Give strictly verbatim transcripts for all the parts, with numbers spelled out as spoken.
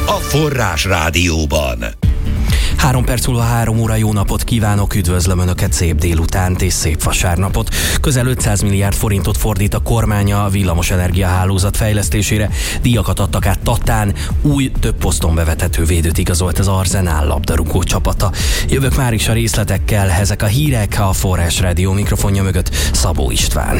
a Forrás Rádióban. Három perc múlva három óra, jó napot kívánok, üdvözlöm Önöket, szép délutánt és szép vasárnapot. Közel ötszáz milliárd forintot fordít a kormány a villamosenergia hálózat fejlesztésére. Díjakat adtak át Tatán, új, több poszton bevethető védőt igazolt az Arzenál labdarúgó csapata. Jövök már is a részletekkel, ezek a hírek, a Forrás Rádió mikrofonja mögött Szabó István.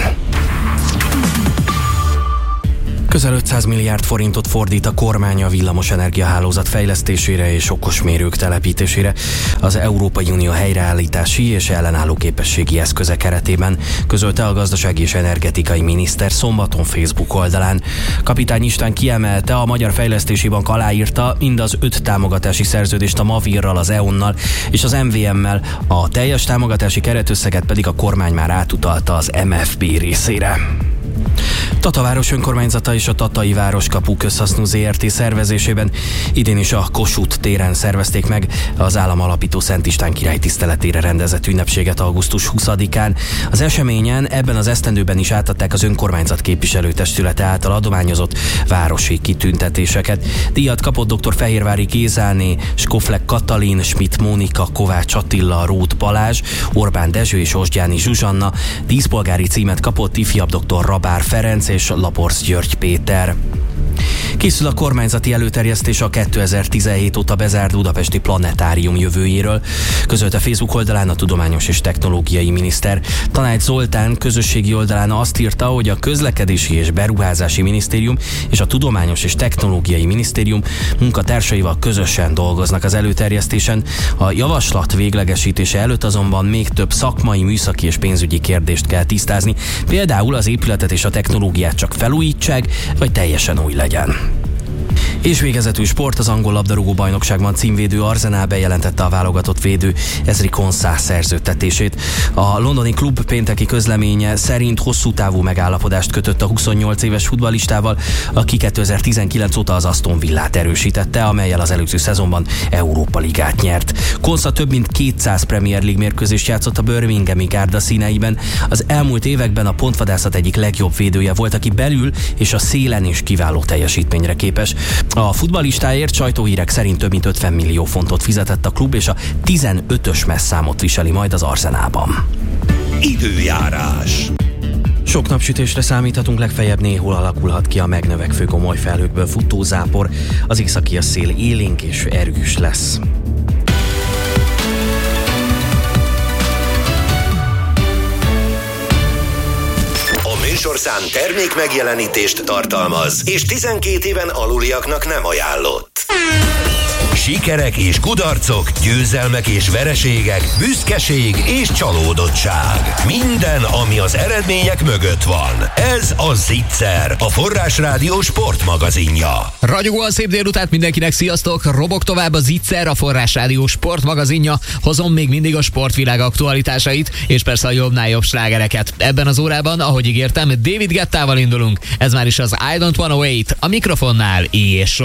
Közel ötszáz milliárd forintot fordít a kormány a villamosenergia hálózat fejlesztésére és okosmérők telepítésére az Európai Unió helyreállítási és ellenálló képességi eszköze keretében, közölte a gazdasági és energetikai miniszter szombaton Facebook oldalán. Kapitány István kiemelte, a Magyar Fejlesztési Bank aláírta mind az öt támogatási szerződést a Mavirral, az é o en-nal és az em vé em-mel, a teljes támogatási keretösszeget pedig a kormány már átutalta az em ef bé részére. Tata város önkormányzata és a Tatai Városkapu Közhasznú zé er té szervezésében idén is a Kossuth téren szervezték meg az állam alapító Szent István király tiszteletére rendezett ünnepséget augusztus huszadikán. Az eseményen ebben az esztendőben is átadták az önkormányzat képviselőtestülete által adományozott városi kitüntetéseket. Díjat kapott dr. Fehérvári Gézáné, Skoflek Katalin, Schmidt Mónika, Kovács Attila, Róth Balázs, Orbán Dezső és Osgyáni Zsuzsanna. Díszpolgári címet kapott ifjabb dr. Rabár Ferenc és Laporsz György Péter. Készül a kormányzati előterjesztés a kétezer-tizenhét óta bezárt budapesti planetárium jövőjéről, közölte Facebook oldalán a tudományos és technológiai miniszter. Tanács Zoltán közösségi oldalán azt írta, hogy a közlekedési és beruházási minisztérium és a tudományos és technológiai minisztérium munkatársaival közösen dolgoznak az előterjesztésen. A javaslat véglegesítése előtt azonban még több szakmai, műszaki és pénzügyi kérdést kell tisztázni. Például az épületet és a technológiát csak felújítsák, vagy teljesen új legyen. És végezetül sport, az angol labdarúgó bajnokságban címvédő Arzenál bejelentette a válogatott védő Ezri Konsa szerződtetését. A londoni klub pénteki közleménye szerint hosszú távú megállapodást kötött a huszonnyolc éves futballistával, aki kétezer-tizenkilenc óta az Aston Villát erősítette, amellyel az előző szezonban Európa Ligát nyert. Konsa több mint kétszáz Premier League mérkőzést játszott a Birminghami Gárda színeiben. Az elmúlt években a pontvadászat egyik legjobb védője volt, aki belül és a szélen is kiváló teljesítményre képes. A futballistáért sajtóhírek szerint több mint ötven millió fontot fizetett a klub, és a tizenötös messzámot viseli majd az Arzenálban. Időjárás. Sok napsütésre számíthatunk, legfeljebb néhol alakulhat ki a megnövekvő gomoly felhőkből futó zápor, az északi szél élénk és erős lesz. Műsorszám termék megjelenítést tartalmaz, és tizenkét éven aluliaknak nem ajánlott. Sikerek és kudarcok, győzelmek és vereségek, büszkeség és csalódottság. Minden, ami az eredmények mögött van. Ez a Zicser, a Forrás Rádió sportmagazinja. Ragyogóan szép délután mindenkinek, sziasztok! Robog tovább a Zicser, a Forrás Rádió sportmagazinja. Hozom még mindig a sportvilág aktualitásait, és persze a jobbnál jobb slágereket. Ebben az órában, ahogy ígértem, David Guettával indulunk. Ez már is az I Don't Wanna Wait, a mikrofonnál és